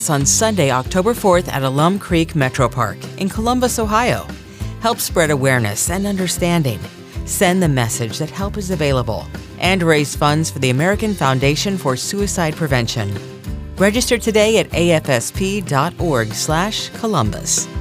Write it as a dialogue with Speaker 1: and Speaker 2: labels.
Speaker 1: on Sunday, October 4th at Alum Creek Metro Park in Columbus, Ohio. Help spread awareness and understanding. Send the message that help is available and raise funds for the American Foundation for Suicide Prevention. Register today at afsp.org/Columbus.